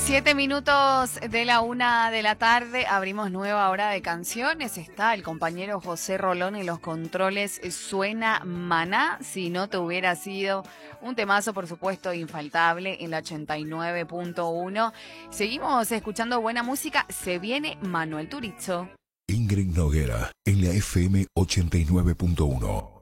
7 minutos de la 1 de la tarde, abrimos nueva hora de canciones. Está el compañero José Rolón en los controles. Suena Maná, si no te hubiera sido un temazo, por supuesto, infaltable en la 89.1. Seguimos escuchando buena música. Se viene Manuel Turizo. Ingrid Noguera en la FM 89.1.